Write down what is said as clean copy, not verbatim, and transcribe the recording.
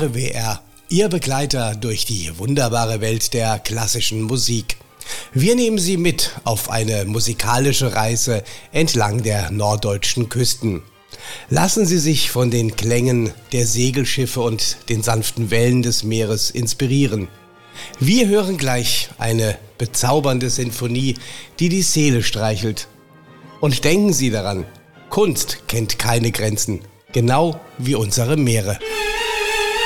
RWR, Ihr Begleiter durch die wunderbare Welt der klassischen Musik. Wir nehmen Sie mit auf eine musikalische Reise entlang der norddeutschen Küsten. Lassen Sie sich von den Klängen der Segelschiffe und den sanften Wellen des Meeres inspirieren. Wir hören gleich eine bezaubernde Sinfonie, die die Seele streichelt. Und denken Sie daran, Kunst kennt keine Grenzen, genau wie unsere Meere.